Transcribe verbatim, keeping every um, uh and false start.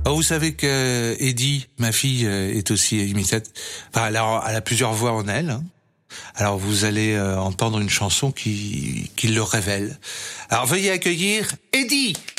Alors, vous savez que Eddie, ma fille, est aussi imitatrice. Enfin, elle a, elle a plusieurs voix en elle. Hein. Alors, vous allez euh, entendre une chanson qui, qui le révèle. Alors, veuillez accueillir Eddie.